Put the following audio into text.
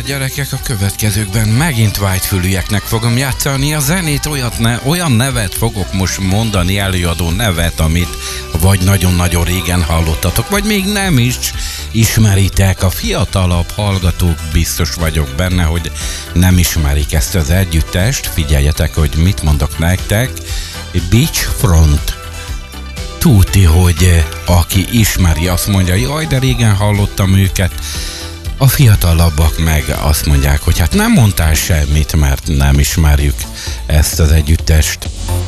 gyerekek, a következőkben megint vágyfülűeknek fogom játszani a zenét, olyan nevet fogok most mondani, előadó nevet, amit vagy nagyon-nagyon régen hallottatok, vagy még nem is ismeritek. A fiatalabb hallgatók, biztos vagyok benne, hogy nem ismerik ezt az együttest. Figyeljetek, hogy mit mondok nektek. Beachfront. Tuti, hogy aki ismeri, azt mondja, jaj, de régen hallottam őket. A fiatalabbak meg azt mondják, hogy hát nem mondtál semmit, mert nem ismerjük ezt az együttest.